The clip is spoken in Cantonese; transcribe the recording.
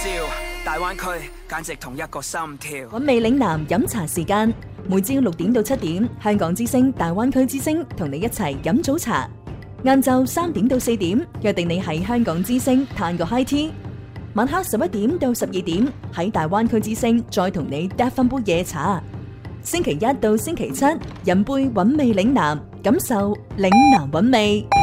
照，大灣區簡直同一個心跳。 韻味嶺南飲茶時間，每朝6點到7點，香港之聲、大灣區之聲同你一齊飲早茶。晏晝3點到4點，約定你喺香港之聲嘆個 high tea。晚黑11點到12點，喺大灣區之聲再同你嗒翻杯夜茶。星期一到星期七，飲杯韻味嶺南，感受嶺南韻味。